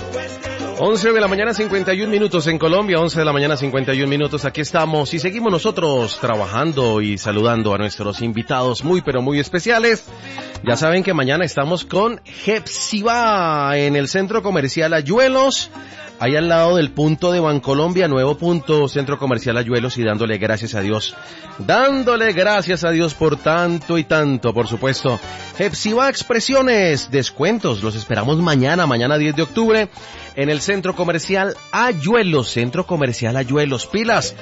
11 de la mañana 51 minutos en Colombia, 11 de la mañana 51 minutos, aquí estamos y seguimos nosotros trabajando y saludando a nuestros invitados muy pero muy especiales. Ya saben que mañana estamos con Hepzibah en el Centro Comercial Ayuelos, ahí al lado del punto de Bancolombia, nuevo punto Centro Comercial Ayuelos, y dándole gracias a Dios por tanto y tanto, por supuesto. Hepzibah Expresiones, descuentos, los esperamos mañana 10 de octubre, en el Centro Comercial Ayuelos, pilas.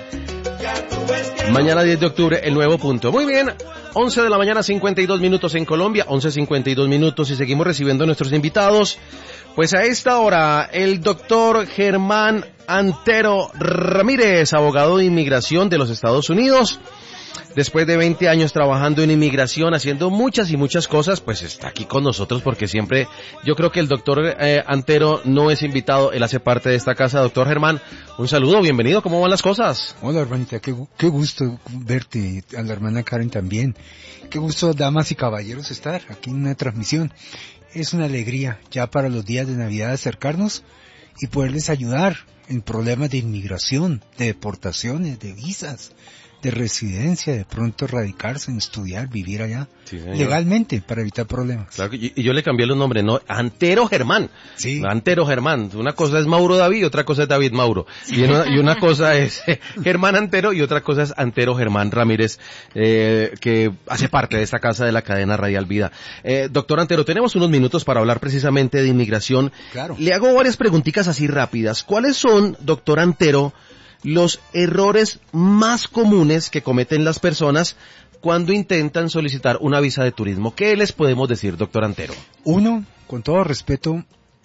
Mañana 10 de octubre, el nuevo punto. Muy bien, 11 de la mañana 52 minutos en Colombia, 11:52 minutos, y seguimos recibiendo a nuestros invitados. Pues a esta hora, el doctor Germán Antero Ramírez, abogado de inmigración de los Estados Unidos. Después de 20 años trabajando en inmigración, haciendo muchas y muchas cosas, pues está aquí con nosotros porque siempre, yo creo que el doctor Antero no es invitado, él hace parte de esta casa. Doctor Germán, un saludo, bienvenido, ¿cómo van las cosas? Hola, hermanita, qué gusto verte, a la hermana Karen también. Qué gusto, damas y caballeros, estar aquí en una transmisión. Es una alegría ya para los días de Navidad acercarnos y poderles ayudar en problemas de inmigración, de deportaciones, de visas, de residencia, de pronto radicarse, en estudiar, vivir allá, sí, legalmente, para evitar problemas. Claro, y yo le cambié los nombres, ¿no? Antero Germán. Sí. Antero Germán. Una cosa es Mauro David, otra cosa es David Mauro. Y una cosa es Germán Antero y otra cosa es Antero Germán Ramírez, que hace parte de esta casa de la cadena Radial Vida. Doctor Antero, tenemos unos minutos para hablar precisamente de inmigración. Claro. Le hago varias preguntitas así rápidas. ¿Cuáles son, doctor Antero, los errores más comunes que cometen las personas cuando intentan solicitar una visa de turismo? ¿Qué les podemos decir, doctor Antero? Uno, con todo respeto,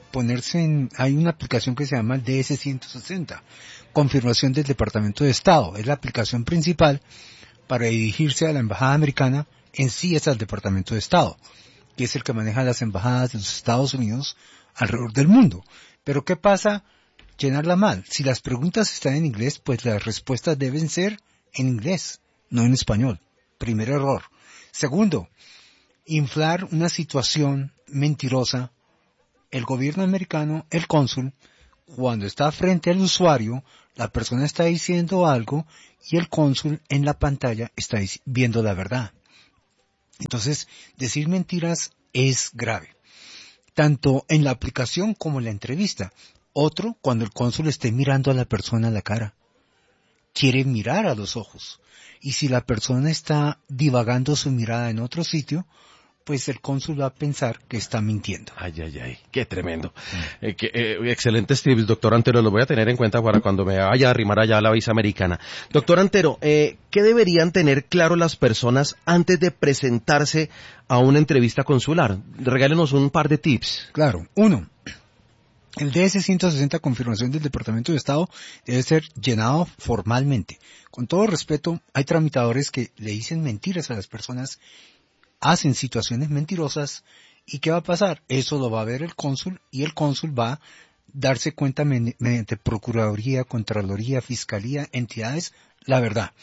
hay una aplicación que se llama el DS-160, confirmación del Departamento de Estado. Es la aplicación principal para dirigirse a la embajada americana, en sí es al Departamento de Estado, que es el que maneja las embajadas de los Estados Unidos alrededor del mundo. Pero ¿qué pasa? Llenarla mal. Si las preguntas están en inglés, pues las respuestas deben ser en inglés, no en español. Primer error. Segundo, inflar una situación mentirosa. El gobierno americano, el cónsul, cuando está frente al usuario, la persona está diciendo algo y el cónsul en la pantalla está viendo la verdad. Entonces, decir mentiras es grave, tanto en la aplicación como en la entrevista. Otro, cuando el cónsul esté mirando a la persona a la cara. Quiere mirar a los ojos. Y si la persona está divagando su mirada en otro sitio, pues el cónsul va a pensar que está mintiendo. Ay, qué tremendo. Excelentes tips, doctor Antero, los voy a tener en cuenta para cuando me vaya a arrimar allá a la visa americana. Doctor Antero, ¿qué deberían tener claro las personas antes de presentarse a una entrevista consular? Regálenos un par de tips. Claro. Uno, el DS-160, confirmación del Departamento de Estado, debe ser llenado formalmente. Con todo respeto, hay tramitadores que le dicen mentiras a las personas, hacen situaciones mentirosas, ¿y qué va a pasar? Eso lo va a ver el cónsul, y el cónsul va a darse cuenta mediante Procuraduría, Contraloría, Fiscalía, entidades, la verdad.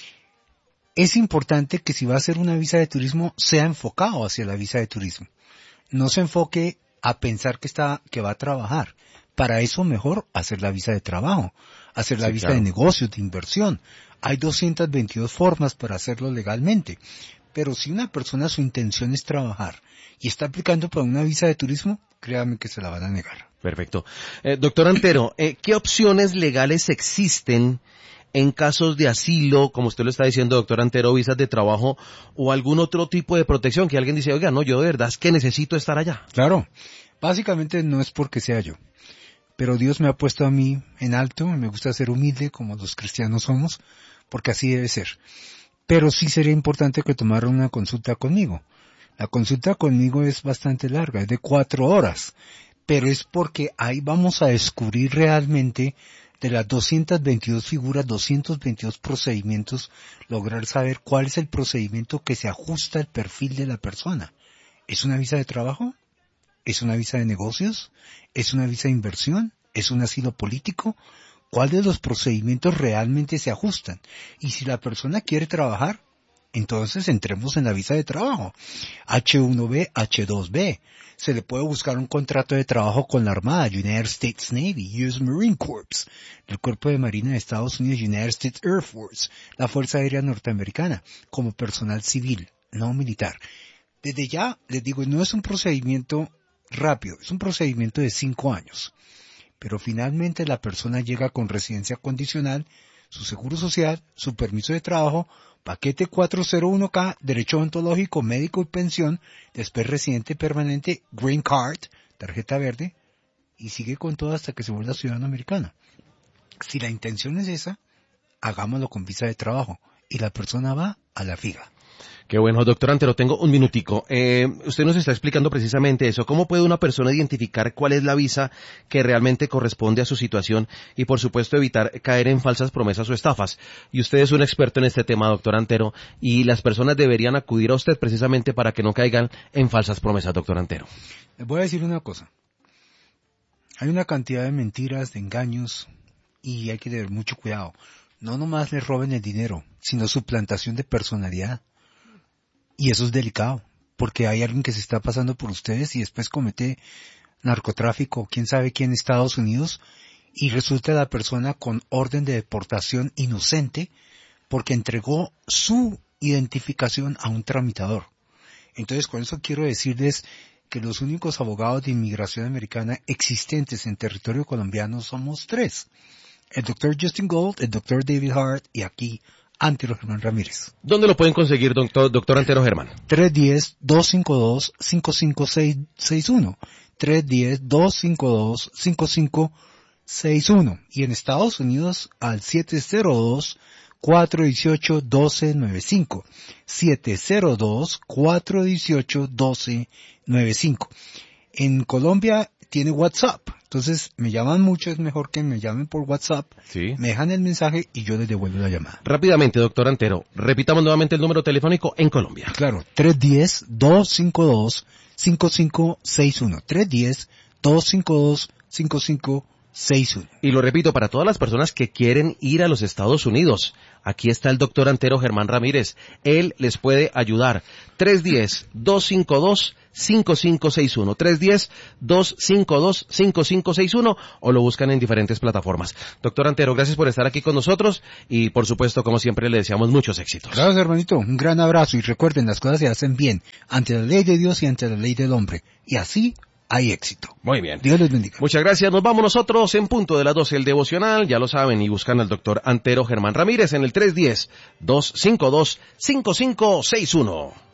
Es importante que si va a hacer una visa de turismo, sea enfocado hacia la visa de turismo. No se enfoque a pensar que va a trabajar. Para eso mejor hacer la visa de trabajo, hacer la visa de negocios, de inversión. Hay 222 formas para hacerlo legalmente. Pero si una persona su intención es trabajar y está aplicando para una visa de turismo, créame que se la van a negar. Perfecto. Doctor Antero, ¿qué opciones legales existen en casos de asilo, como usted lo está diciendo, doctor Antero, visas de trabajo o algún otro tipo de protección que alguien dice, oiga, no, yo de verdad es que necesito estar allá? Claro, básicamente no es porque sea yo, pero Dios me ha puesto a mí en alto, me gusta ser humilde como los cristianos somos, porque así debe ser. Pero sí sería importante que tomara una consulta conmigo. La consulta conmigo es bastante larga, es de 4 horas, pero es porque ahí vamos a descubrir realmente de las 222 figuras, 222 procedimientos, lograr saber cuál es el procedimiento que se ajusta al perfil de la persona. ¿Es una visa de trabajo? ¿Es una visa de negocios? ¿Es una visa de inversión? ¿Es un asilo político? ¿Cuál de los procedimientos realmente se ajustan? Y si la persona quiere trabajar, Entonces entremos en la visa de trabajo. H1B, H2B. Se le puede buscar un contrato de trabajo con la Armada, United States Navy, US Marine Corps, el Cuerpo de Marina de Estados Unidos, United States Air Force, la Fuerza Aérea Norteamericana, como personal civil, no militar. Desde ya, les digo, no es un procedimiento rápido, es un procedimiento de 5 años. Pero finalmente la persona llega con residencia condicional, su seguro social, su permiso de trabajo, paquete 401k, derecho odontológico, médico y pensión, después residente permanente, green card, tarjeta verde, y sigue con todo hasta que se vuelva ciudadano americano. Si la intención es esa, hagámoslo con visa de trabajo, y la persona va a la fija. Qué bueno, doctor Antero, tengo un minutico. Usted nos está explicando precisamente eso. ¿Cómo puede una persona identificar cuál es la visa que realmente corresponde a su situación y, por supuesto, evitar caer en falsas promesas o estafas? Y usted es un experto en este tema, doctor Antero, y las personas deberían acudir a usted precisamente para que no caigan en falsas promesas, doctor Antero. Les voy a decir una cosa. Hay una cantidad de mentiras, de engaños, y hay que tener mucho cuidado. No nomás les roben el dinero, sino suplantación de personalidad. Y eso es delicado, porque hay alguien que se está pasando por ustedes y después comete narcotráfico, quién sabe qué en Estados Unidos, y resulta la persona con orden de deportación inocente porque entregó su identificación a un tramitador. Entonces, con eso quiero decirles que los únicos abogados de inmigración americana existentes en territorio colombiano somos 3. El doctor Justin Gold, el doctor David Hart y aquí Antero Germán Ramírez. ¿Dónde lo pueden conseguir, doctor Antero Germán? 310-252-5561. 310-252-5561. Y en Estados Unidos al 702-418-1295. 702-418-1295. En Colombia tiene WhatsApp. Entonces, me llaman mucho, es mejor que me llamen por WhatsApp, Sí. Me dejan el mensaje y yo les devuelvo la llamada. Rápidamente, doctor Antero, repitamos nuevamente el número telefónico en Colombia. Claro, 310-252-5561. 310-252-5561. Y lo repito, para todas las personas que quieren ir a los Estados Unidos, aquí está el doctor Antero Germán Ramírez. Él les puede ayudar. 310-252-5561. 310-252-5561 o lo buscan en diferentes plataformas. Doctor Antero, gracias por estar aquí con nosotros y, por supuesto, como siempre, le deseamos muchos éxitos. Gracias, hermanito. Un gran abrazo y recuerden, las cosas se hacen bien ante la ley de Dios y ante la ley del hombre. Y así hay éxito. Muy bien. Dios les bendiga. Muchas gracias. Nos vamos nosotros en punto de las 12 el devocional. Ya lo saben, y buscan al doctor Antero Germán Ramírez en el 310-252-5561.